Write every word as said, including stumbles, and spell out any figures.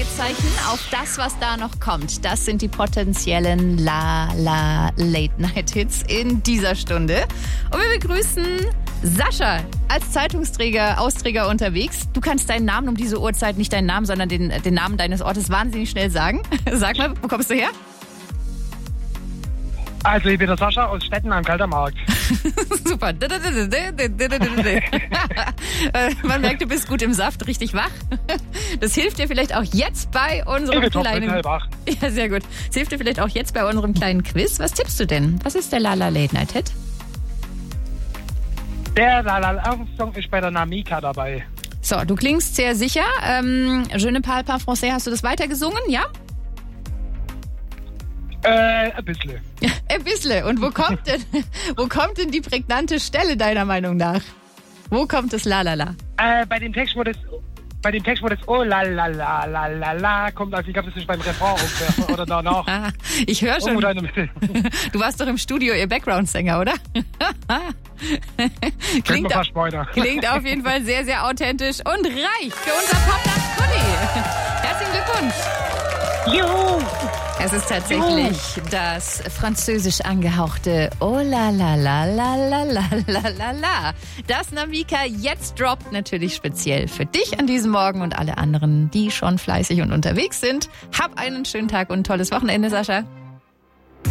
Fragezeichen auf das, was da noch kommt. Das sind die potenziellen La-La-Late-Night-Hits in dieser Stunde. Und wir begrüßen Sascha als Zeitungsträger, Austräger unterwegs. Du kannst deinen Namen um diese Uhrzeit, nicht deinen Namen, sondern den, den Namen deines Ortes wahnsinnig schnell sagen. Sag mal, wo kommst du her? Also ich bin der Sascha aus Stetten am Kaltermarkt. Super. Man merkt, du bist gut im Saft, richtig wach. Das hilft dir vielleicht auch jetzt bei unserem ich bin kleinen... Top, wach. Ja, sehr gut. Das hilft dir vielleicht auch jetzt bei unserem kleinen Quiz. Was tippst du denn? Was ist der Lala Late Night Hit? Der Lala-Song ist bei der Namika dabei. So, du klingst sehr sicher. Ähm, Je ne parle pas français, hast du das weitergesungen, ja? Äh, ein bisschen. Ein bisschen. Und wo kommt denn, wo kommt denn die prägnante Stelle deiner Meinung nach? Wo kommt das Lalala? Äh, bei dem Text, wo das, bei dem Text, wo das Oh la la la la la la kommt, also ich glaube, das ist beim Refrain ungefähr, oder danach. Ah, ich höre schon. Du warst doch im Studio ihr Background-Sänger, oder? klingt, auf, klingt auf jeden Fall sehr, sehr authentisch und reich für unser Popland Conny. Herzlichen Glückwunsch. Juhu. Es ist tatsächlich das französisch angehauchte Oh la la la la la la la la la. Das Namika jetzt droppt, natürlich speziell für dich an diesem Morgen und alle anderen, die schon fleißig und unterwegs sind. Hab einen schönen Tag und ein tolles Wochenende, Sascha.